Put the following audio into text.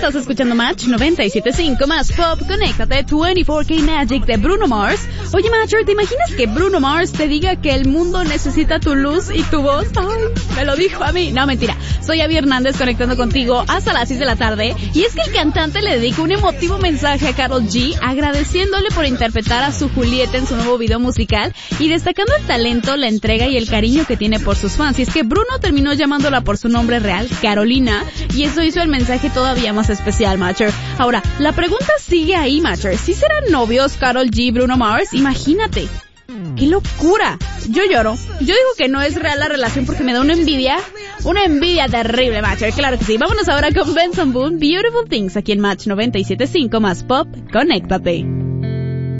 estás escuchando Match 97.5 más Pop. Conéctate, 24K Magic de Bruno Mars. Oye, Matcher, ¿te imaginas que Bruno Mars te diga que el mundo necesita tu luz y tu voz? Ay, me lo dijo a mí. No, mentira. Soy Abby Hernández conectando contigo hasta las 6 de la tarde. Y es que el cantante le dedica un emotivo mensaje a Karol G, agradeciéndole por interpretar a su Julieta en su nuevo video musical y destacando el talento, la entrega y el cariño que tiene por sus fans. Y es que Bruno terminó llamándola por su nombre real, Carolina, y eso hizo el mensaje todavía más especial, Matcher. Ahora, la pregunta sigue ahí, Matcher. ¿Sí serán novios Karol G y Bruno Mars? Imagínate. ¡Qué locura! Yo lloro. Yo digo que no es real la relación porque me da una envidia terrible, Matcher. Claro que sí. Vámonos ahora con Benson Boone, Beautiful Things, aquí en Match 97.5 más Pop. Conéctate.